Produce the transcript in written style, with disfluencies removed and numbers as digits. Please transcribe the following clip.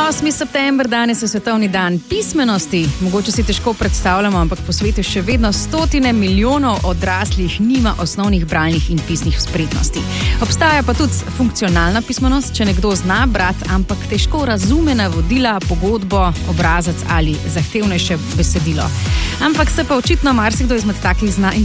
8. september, danes je svetovni dan pismenosti. Mogoče si težko predstavljamo, ampak po svetu še vedno stotine milijonov odraslih nima osnovnih bralnih in pisnih spretnosti. Obstaja pa tudi funkcionalna pismenost, če nekdo zna brati, ampak težko razume navodila, pogodbo, obrazac ali zahtevnejše besedilo. Ampak se pa očitno marsikdo izmed takih zna